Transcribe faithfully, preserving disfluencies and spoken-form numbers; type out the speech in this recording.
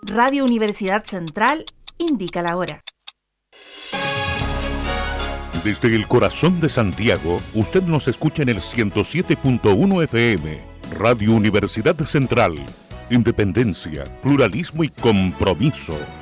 Radio Universidad Central indica la hora. Desde el corazón de Santiago, usted nos escucha en el ciento siete punto uno F M. Radio Universidad Central. Independencia, pluralismo y compromiso.